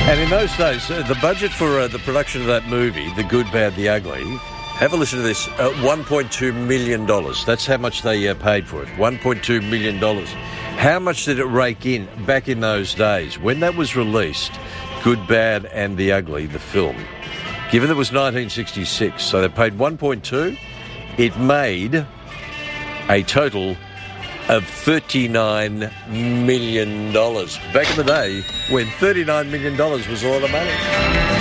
And in those days, the budget for the production of that movie, The Good, Bad, the Ugly, have a listen to this, $1.2 million. That's how much they paid for it, $1.2 million. How much did it rake in back in those days? When that was released, Good, Bad and the Ugly, the film, given it was 1966, so they paid 1.2, it made a total of $39 million. Back in the day, when $39 million was a lot of money.